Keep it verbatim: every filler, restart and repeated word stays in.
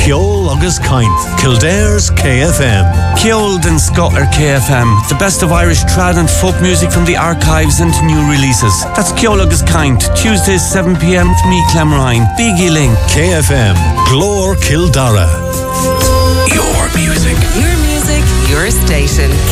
Ceol agus Caint, Kildare's K F M. Ceol den Scott or K F M, the best of Irish trad and folk music from the archives and new releases. That's Ceol agus Caint, Tuesdays seven p.m. with me, Clamrine. Biggie Link. K F M, Glór Kildare. Your music. Your music, your station.